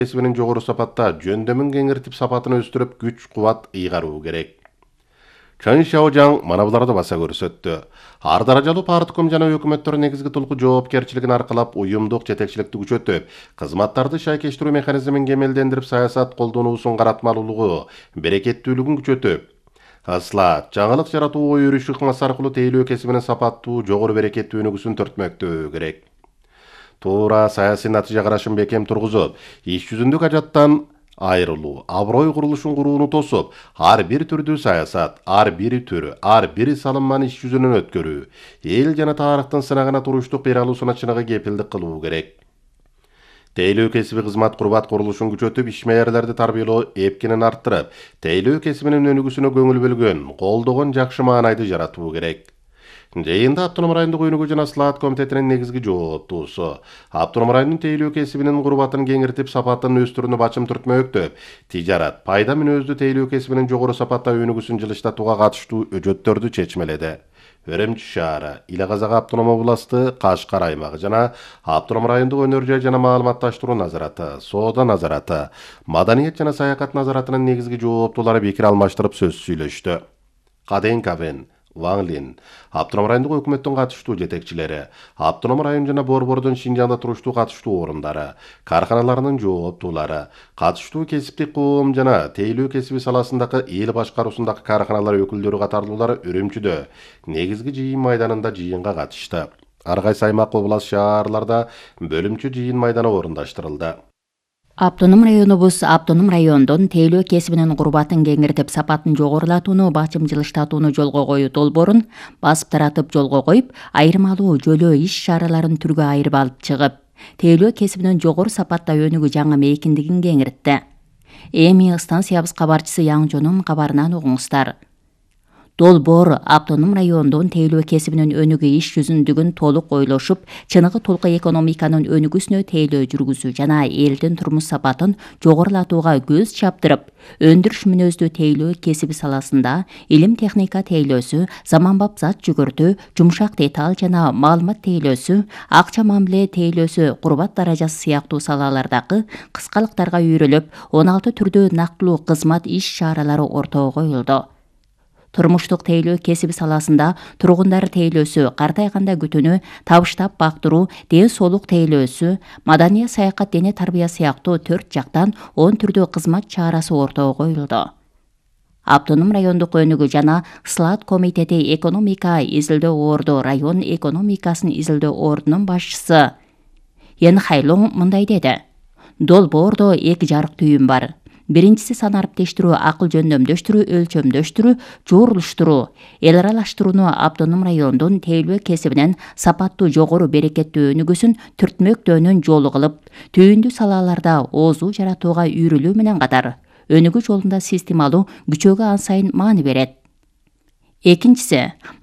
кесибинин жогору сапатта жөндөмүн кеңиртип сапатын өстүрүп күч кубат ыйгаруу керек. Чын Шаожаң мана буларды баса көрсөттү. Ар даражалуу партком жана өкмөттөр негизги толку жоопкерчилигин аркалап уюмдук жетекчиликти күчөтүп, кызматтарды шайкештирүү механизмин кемелдендирип, саясат колдонуусун каратмалуулугу, берекеттүүлүгүн күчөтүп, ысла, жаңылык жаратуу ой өрүшү ыкмасы аркылуу тейлөө кесибинин сапаттуу, жогору берекеттүү өнүгүүсүн төртмөктөө керек. Туура саясий натыйжа карашын бекем тургузуп, иш жүзүндөгү ажаттан айрылуу, аброй курулушун курууну тосуп, ар бир түрдүү саясат, ар бир төр, ар бир салымманы иш жүзүнөн өткөрүү, эл жана тарыхтын сынагына туруштук бере алуусуна чыныгы кепилдик кылуу керек. Тейлөө кесиби кызмат курбат курулушун күчөтүп, ишмерлерди тарбиялоо эпкинин арттырып, тейлөө кесибинин өнүгүүсүнө көңүл бөлгөн, колдогон жакшы маанайды жаратуу керек. Жыйында Автоном райондук өнүгүү жана слаат комитетинин негизги жооптуусу, Автоном районунун тейлөө кесибинин курбатын кеңиртип, сапатын өстүрүүнү бачым түртмөктөп, тижарат, пайда мүнөздүү тейлөө кесибинин жогору сапатта өнүгүүсүн жылыштатууга катыштуу өжөттөрдү чечмеледи. Өрөмчү шаары, Ила Казак автоном областы, Кашкар аймагы жана Автоном райондук өнөр жай жана маалыматташтыруу назараты, соода назараты, маданият жана саякат назаратынын негизги жооптуулары пикир алмаштырып сөз сүйлөштү. Каден Кавен, Ван Лин, Автоном райондук өкмөттүн катыштуу жетекчилери, Автоном район жана Борбордун Шинжаңда туруштуу катыштуу орундары, карканаларынын жооптуулары, катыштуу кесиптик коом жана тейлөө кесиби саласындагы эл башкаруусундагы карканалар өкүлдөрү катарлуулары Үрүмчүдө негизги жыйын майданында жыйынга катышты. Ар кайсы аймак, област, шаарларда бөлүмчө жыйын майданы орундаштырылды. Автоном районубуз автоном райондун тейлөө кесибинин курбатын кеңиртип, сапатын жогорулатууну, бачым жылыштатууну жолго коюу долбоорун басып таратып жолго коюп, айырмалуу жөлөө иш чараларын түргө айырып алып чыгып, тейлөө кесибинин жогору сапатта өнүгүү жаңы мейкиндигин кеңиртти. Эми станциябыз кабарчысы Яңжонун кабарынан угуңуздар. Долбоор автоном райондун тейлөө кесибинин өнүгүү иш жүзүндүгүн толук ойлошуп, чыныгы толку экономиканын өнүгүүсүнө тейлөө жүргүзүү жана элдин турмуш сапатын жогорулатууга көз чаптырып, өндүрүш мүнөздүү тейлөө кесиби саласында илим техника тейлөөсү, заманбап зат жүгүртүү, жумшак деталь жана маалымат тейлөөсү, акча мамиле тейлөөсү, курбат даражасы сыяктуу салалардагы кыскалыктарга үйрөлүп, 16 түрдүү нактылуу кызмат иш чаралары ортого коюлду. Турмуштук тейлөө кесиби саласында тургундар тейлөөсү, картайганда күтүүнү, табыштап бактыруу, ден соолук тейлөөсү, маданият, саякат, дене тарбия сыяктуу 4 жактан 10 түрдүү кызмат чарасы ортого коюлду. Автоном райондук өнүгүү жана слаат комитети экономика изилдөө орду район экономикасын изилдөө ордунун башчысы Ен Хайлоң мындай деди. Долбоордо 2 жарык түйүн бар. Биринчиси санариптештирүү, акыл жөндөмдөштүрүү, өлчөмдөштүрүү, жуурулуштуруу, эл аралаштырууну автоном райондун тейлөө кесибинин сапаттуу, жогору берекеттүү өнүгүүсүн түртмөктөөнүн жолу кылып, түйүндүү салаларда оозуу жаратууга үйрүлүү менен катар, өнүгүү жолунда системалуу күчөөгө ан сайын маани берет. Экинчиси,